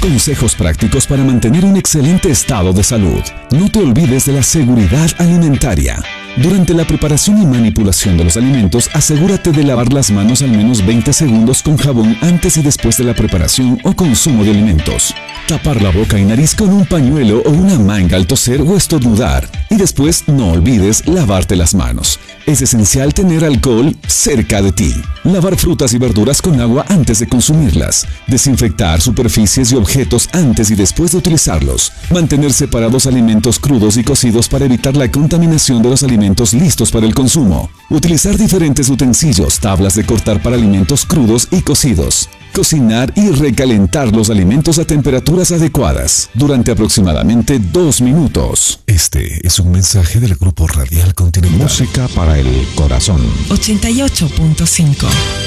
Consejos prácticos para mantener un excelente estado de salud. No te olvides de la seguridad alimentaria. Durante la preparación y manipulación de los alimentos, asegúrate de lavar las manos al menos 20 segundos con jabón antes y después de la preparación o consumo de alimentos. Tapar la boca y nariz con un pañuelo o una manga al toser o estornudar. Y después no olvides lavarte las manos. Es esencial tener alcohol cerca de ti. Lavar frutas y verduras con agua antes de consumirlas. Desinfectar superficies y objetos antes y después de utilizarlos. Mantener separados alimentos crudos y cocidos para evitar la contaminación de los alimentos listos para el consumo. Utilizar diferentes utensilios, tablas de cortar para alimentos crudos y cocidos. Cocinar y recalentar los alimentos a temperaturas adecuadas durante aproximadamente 2 minutos. Este es un mensaje del Grupo Radial Continental. Música para el corazón. 88.5